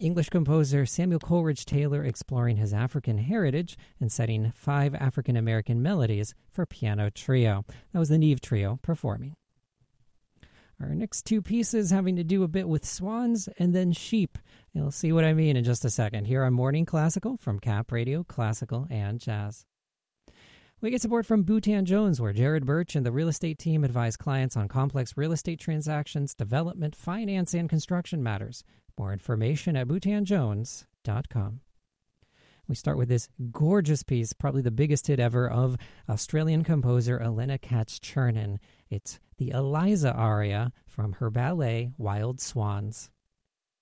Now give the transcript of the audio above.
English composer Samuel Coleridge Taylor exploring his African heritage and setting 5 African American melodies for piano trio. That was the Neve Trio performing. Our next 2 pieces having to do a bit with swans and then sheep. You'll see what I mean in just a second. Here on Morning Classical from Cap Radio, Classical and Jazz. We get support from Boutan Jones, where Jared Birch and the real estate team advise clients on complex real estate transactions, development, finance, and construction matters. More information at boutanjones.com. We start with this gorgeous piece, probably the biggest hit ever of Australian composer Elena Katz-Chernin. It's the Eliza aria from her ballet Wild Swans.